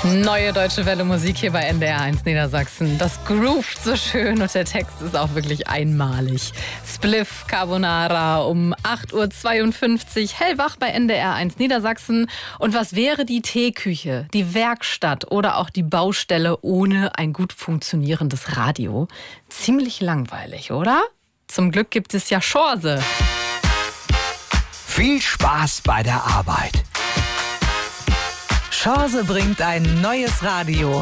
Neue Deutsche Welle Musik hier bei NDR 1 Niedersachsen. Das groovt so schön und der Text ist auch wirklich einmalig. Spliff Carbonara um 8.52 Uhr, hellwach bei NDR 1 Niedersachsen. Und was wäre die Teeküche, die Werkstatt oder auch die Baustelle ohne ein gut funktionierendes Radio? Ziemlich langweilig, oder? Zum Glück gibt es ja Chance. Viel Spaß bei der Arbeit. Chance bringt ein neues Radio.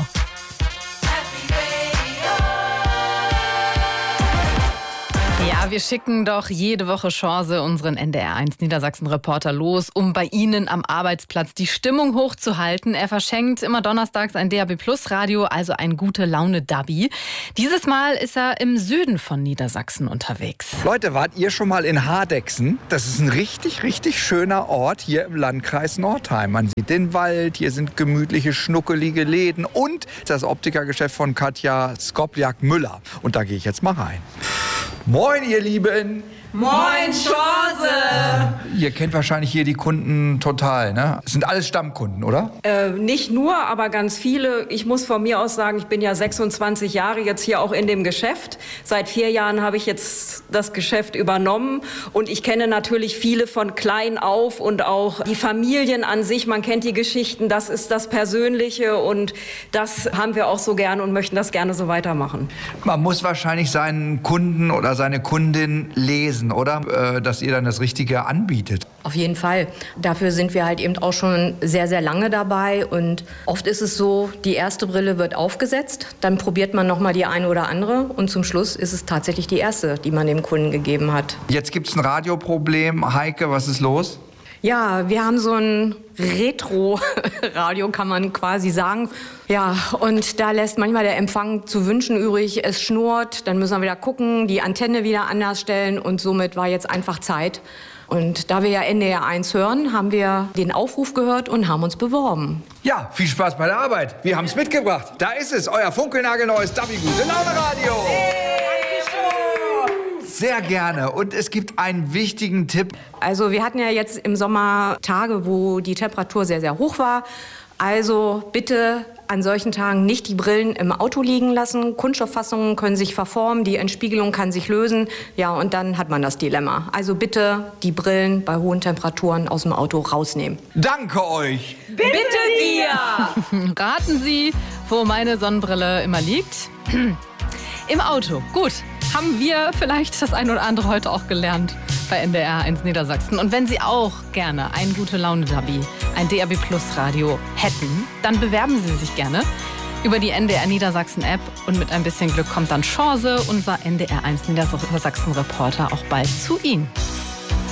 Ja, wir schicken doch jede Woche Chance unseren NDR 1 Niedersachsen-Reporter los, um bei Ihnen am Arbeitsplatz die Stimmung hochzuhalten. Er verschenkt immer donnerstags ein DAB-Plus-Radio, also ein Gute-Laune-Dubby. Dieses Mal ist er im Süden von Niedersachsen unterwegs. Leute, wart ihr schon mal in Hardegsen? Das ist ein richtig, richtig schöner Ort hier im Landkreis Northeim. Man sieht den Wald, hier sind gemütliche, schnuckelige Läden und das Optikergeschäft von Katja Skobliak-Müller. Und da gehe ich jetzt mal rein. Moin, ihr Lieben! Moin, Chance! Ihr kennt wahrscheinlich hier die Kunden total, ne? Das sind alles Stammkunden, oder? Nicht nur, aber ganz viele. Ich muss von mir aus sagen, ich bin ja 26 Jahre jetzt hier auch in dem Geschäft. Seit 4 Jahren habe ich jetzt das Geschäft übernommen. Und ich kenne natürlich viele von klein auf und auch die Familien an sich. Man kennt die Geschichten, das ist das Persönliche. Und das haben wir auch so gerne und möchten das gerne so weitermachen. Man muss wahrscheinlich seinen Kunden oder seine Kundin lesen, oder? Dass ihr dann das Richtige anbietet. Auf jeden Fall. Dafür sind wir halt eben auch schon sehr, sehr lange dabei. Und oft ist es so, die erste Brille wird aufgesetzt, dann probiert man noch mal die eine oder andere und zum Schluss ist es tatsächlich die erste, die man dem Kunden gegeben hat. Jetzt gibt es ein Radioproblem. Heike, was ist los? Ja, wir haben so ein Retro-Radio, kann man quasi sagen. Ja, und da lässt manchmal der Empfang zu wünschen übrig. Es schnurrt, dann müssen wir wieder gucken, die Antenne wieder anders stellen und somit war jetzt einfach Zeit. Und da wir ja NDR 1 hören, haben wir den Aufruf gehört und haben uns beworben. Ja, viel Spaß bei der Arbeit. Wir haben es mitgebracht. Da ist es, euer funkelnagelneues Dubby Gute Laune Radio. Sehr gerne. Und es gibt einen wichtigen Tipp. Also wir hatten ja jetzt im Sommer Tage, wo die Temperatur sehr, sehr hoch war. Also bitte an solchen Tagen nicht die Brillen im Auto liegen lassen. Kunststofffassungen können sich verformen, die Entspiegelung kann sich lösen. Ja, und dann hat man das Dilemma. Also bitte die Brillen bei hohen Temperaturen aus dem Auto rausnehmen. Danke euch. Bitte dir! Raten Sie, wo meine Sonnenbrille immer liegt? Im Auto. Gut. Haben wir vielleicht das ein oder andere heute auch gelernt bei NDR 1 Niedersachsen. Und wenn Sie auch gerne ein Gute-Laune-Dubby, ein DAB-Plus-Radio hätten, dann bewerben Sie sich gerne über die NDR Niedersachsen-App. Und mit ein bisschen Glück kommt dann Chance, unser NDR 1 Niedersachsen-Reporter, auch bald zu Ihnen.